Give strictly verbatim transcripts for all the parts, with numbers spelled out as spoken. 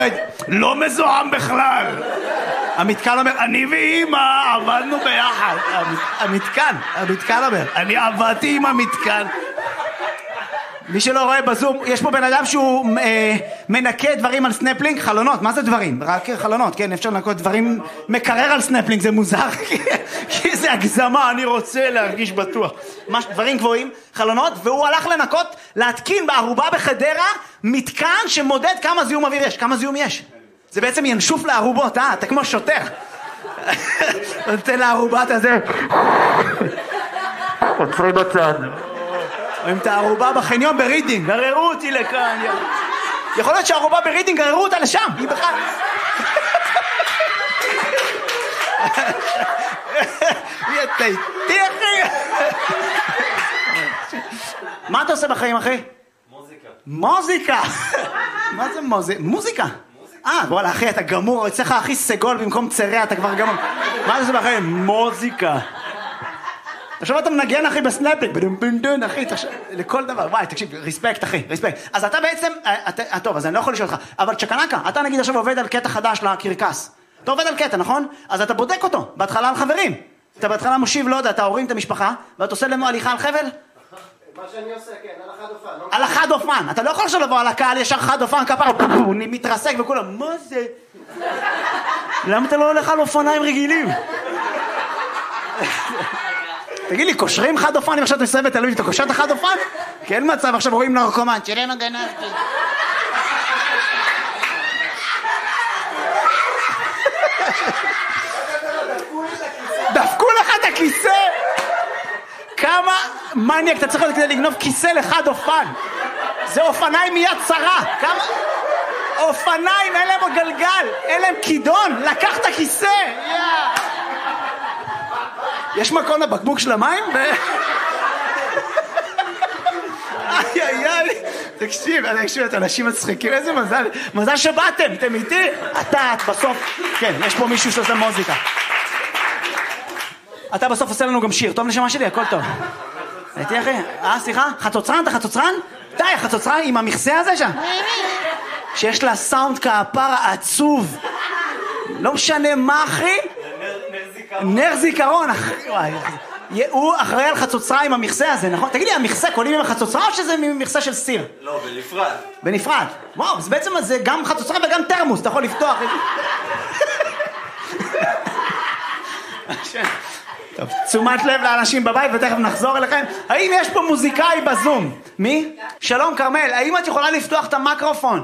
לא מזוהם בכלל. המתקן אומר, אני ואמא עבדנו ביחד. המתקן, המתקן אומר, אני עבדתי עם המתקן. מי שלא רואה בזום, יש פה בן אדם שהוא אה, מנקה דברים על סנפלינג, חלונות, מה זה דברים? רק חלונות, כן, אפשר לנקות דברים, מקרר על סנפלינג, זה מוזר, כי זה הגזמה, אני רוצה להרגיש בטוח. מש, דברים גבוהים, חלונות, והוא הלך לנקות, להתקין בערובה בחדרה, מתקן שמודד כמה זיהום אוויר יש, כמה זיהום יש. זה בעצם ינשוף לערובות, אה? אתה כמו שוטר. נותן לערובה את הזה. עוצרי בצד. רואים את הערובה בחניון ברידינג, גררו אותי לכאן. יכול להיות שהערובה ברידינג גררו אותה לשם, היא בכלל... היא אתה איתי אחי. מה אתה עושה בחיים אחי? מוזיקה. מוזיקה? מה זה מוזיקה? מוזיקה? אה, וואלה אחי אתה גמור, אצלך הכי סגול במקום צרע, אתה כבר גמור. מה אתה עושה בחיים? מוזיקה. עכשיו אתה מנגן אחי בסנפלינג, בדום אחי, לכל דבר, וואי תקשיב, ריספקט אחי, ריספקט. אז אתה בעצם, טוב אז אני לא יכול לשאול אותך, אבל צ'קנקה, אתה נגיד עכשיו עובד על קטע חדש לקרקס, אתה עובד על קטע נכון? אז אתה בודק אותו, בהתחלה על חברים, אתה בהתחלה מושיב, לא יודע, אתה הורים את המשפחה, ואתה עושה לנו הליכה על חבל? מה שאני עושה, כן, על החד אופן. על החד אופן, אתה לא יכול עכשיו לבוא על הקהל ישר חד אופן, כפרה, הוא מתרסק וכולם, מה זה? למה אתה לא הולך על אופניים רגילים? תגיד לי, קושרים חד אופן אם עכשיו אתה מסיים בתל אביב, אתה קושר את החד אופן? כי אין מצב, עכשיו רואים נרקומן, שירנו גנבתי. דפקו לך את הכיסא? כמה מניאק אתה צריך להיות כדי לגנוב כיסא לחד אופן? זה אופניים מיד צרה. כמה... אופניים, אין להם גלגל, אין להם כידון, לקח את הכיסא. יש מקום לבקבוק של המים? איי איי איי, תקשיב, תקשיב, את אנשים מצחיקים, איזה מזל, מזל שבאתם, אתם איתי? אתה, את בסוף, כן, יש פה מישהו שעושה מוזיקה. אתה בסוף עושה לנו גם שיר, טוב נשמה שלי, הכל טוב. הייתי אחי, אה, סליחה? חצוצרן, אתה חצוצרן? די, חצוצרן עם המכסה הזה שם. שיש לה סאונד כפרה עצוב. לא משנה מה אחי? נר זיכרון, אחי, וואי. הוא אחראי על חצוצרה עם המכסה הזה, נכון? תגיד לי, המכסה קולים עם החצוצרה או שזה מכסה של סיר? לא, בנפרד. בנפרד. וואו, אז בעצם זה גם חצוצרה וגם תרמוס, אתה יכול לפתוח. טוב, תשומת לב לאנשים בבית ותכף נחזור אליכם. האם יש פה מוזיקאי בזום? מי? שלום כרמל, האם את יכולה לפתוח את המיקרופון?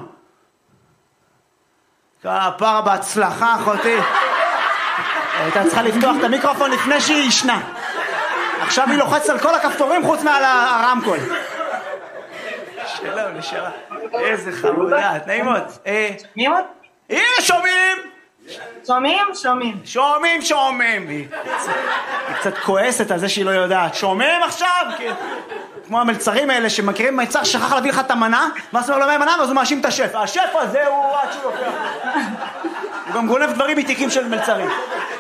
כפרה בהצלחה, אחותי. הייתה צריכה לפתוח את המיקרופון לפני שהיא ישנה. עכשיו היא לוחצת על כל הכפתורים חוץ מעל הרמקול. שלום, נשארה. איזה חמודה, נעימות. שומעים עוד? הנה, שומעים! שומעים? שומעים. שומעים, שומעים. היא קצת כועסת על זה שהיא לא יודעת. שומעים עכשיו? כמו המלצרים האלה שמכירים מלצר שכח להביא לך את המנה, ואז הוא לא מהמנה, ואז הוא מאשים את השף. השף הזה הוא עד שהוא לוקח. הוא גם גונב דברים מתיקים של מלצרים.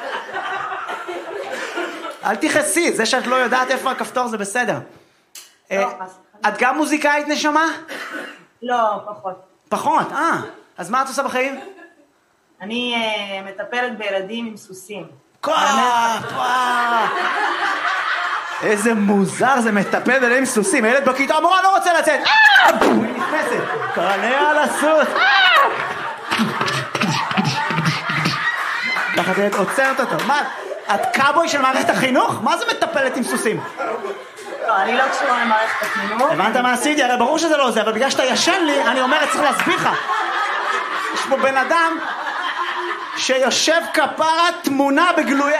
אל תכעסי, זה שאת לא יודעת איפה הכפתור זה בסדר. את גם מוזיקאית נשמה? לא, פחות. פחות, אה. אז מה את עושה בחיים? אני מטפלת בילדים עם סוסים. כוח, וואו. איזה מוזר זה מטפל בילדים עם סוסים. הילד בכיתה, המורה לא רוצה לצאת. היא נכנסת. קרנע על הסוס. ככה תהיה עוצרת אותו. מה? את קאבוי של מערכת החינוך? מה זה מטפלת עם סוסים? לא, אני לא קשורה למערכת החינוך. הבנת מה עשיתי? הרי ברור שזה לא זה, אבל בגלל שאתה ישן לי, אני אומרת, צריך להסביר לך. יש פה בן אדם שיושב כפרה תמונה בגלויה.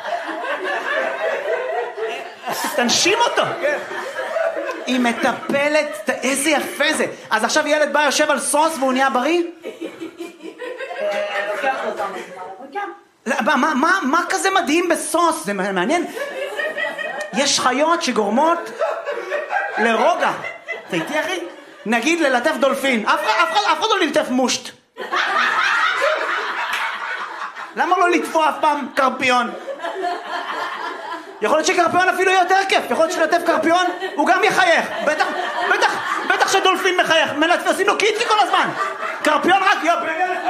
תנשים אותו. היא מטפלת, איזה יפה זה. אז עכשיו ילד בא יושב על סוס והוא נהיה בריא? לוקח אותם. מה, מה, מה כזה מדהים בסוס? זה מעניין. יש חיות שגורמות לרוגע. אתה איתי אחי? נגיד ללטף דולפין. אף אחד לא ללטף מושט. למה לא לטפו אף פעם קרפיון? יכול להיות שקרפיון אפילו יותר כיף. יכול להיות שלטף קרפיון הוא גם יחייך. בטח, בטח, בטח שדולפין מחייך. עושים לו קיצי כל הזמן. קרפיון רק, יא...